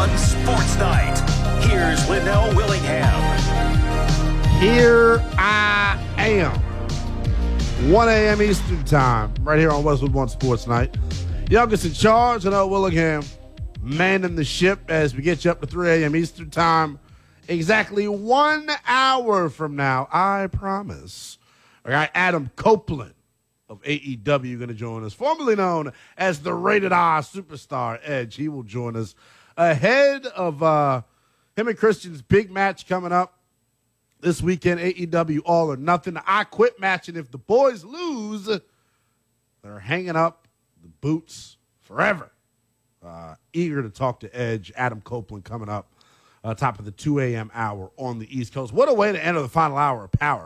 on Sports Night. Here's Linnell Willingham. Here I am. 1 a.m. Eastern Time, right here on Westwood One Sports Night. Youngest in charge, Linnell Willingham, manning the ship as we get you up to 3 a.m. Eastern Time. Exactly 1 hour from now, I promise. All right, Adam Copeland of AEW going to join us, formerly known as the Rated R Superstar Edge. He will join us ahead of him and Christian's big match coming up this weekend, AEW All or Nothing. The I Quit match, and if the boys lose, they're hanging up the boots forever. Eager to talk to Edge. Adam Copeland coming up top of the 2 a.m. hour on the East Coast. What a way to enter the final hour of Power.